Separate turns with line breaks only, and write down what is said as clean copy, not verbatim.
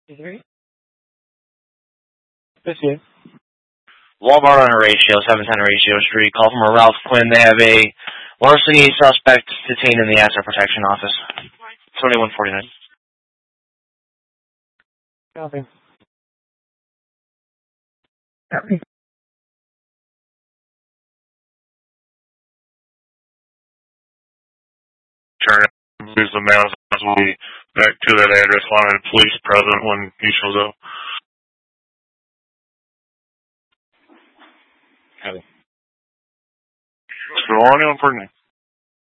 This is
Walmart on Horatio, 710 Horatio Street. Call from a Ralph Quinn. They have a larceny suspect detained in the asset protection office. 2149.
Copy.
Turn it. Use the mouse will be back to that address line and police present when he shows up.
Copy.
So anyone for me?